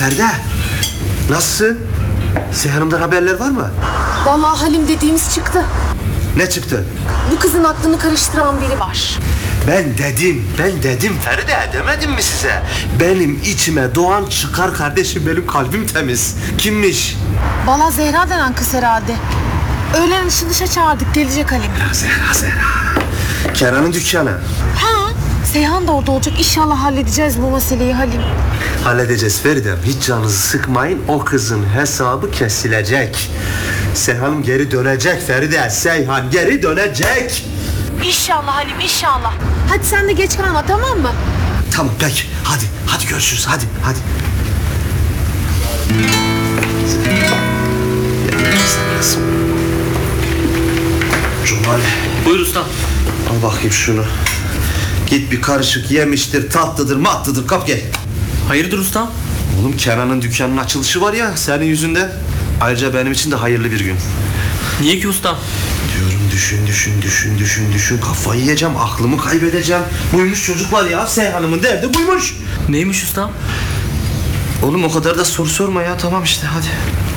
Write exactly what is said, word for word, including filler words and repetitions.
Feride, nasılsın? Seyhan'ımdan haberler var mı? Vallahi Halim dediğimiz çıktı. Ne çıktı? Bu kızın aklını karıştıran biri var. Ben dedim, ben dedim Feride, demedim mi size? Benim içime doğan çıkar kardeşim, benim kalbim temiz. Kimmiş? Vallahi Zehra denen kız herhalde. Öğlen ışın dışa çağırdık, gelecek Halim. Zehra, Zehra. Kenan'ın dükkanı. Ha, Seyhan da orada olacak. İnşallah halledeceğiz bu meseleyi Halim. Halledeceğiz Feridem, hiç canınızı sıkmayın. O kızın hesabı kesilecek. Seyhan'ım geri dönecek Feride, Seyhan geri dönecek. İnşallah Halim, inşallah. Hadi sen de geç kalma, tamam mı? Tamam peki, hadi, hadi görüşürüz, hadi, hadi. Cumali, Buyur ustam. al bakayım şunu. Git bir karışık yemiştir, tatlıdır, matlıdır, kap gel. Hayırdır ustam? Oğlum Kenan'ın dükkanının açılışı var ya senin yüzünden. Ayrıca benim için de hayırlı bir gün. Niye ki ustam? Diyorum düşün düşün düşün düşün düşün kafayı yiyeceğim, aklımı kaybedeceğim. Buymuş çocuklar ya, Seyhan'ımın derdi buymuş. Neymiş ustam? Oğlum o kadar da soru sorma ya, tamam işte hadi.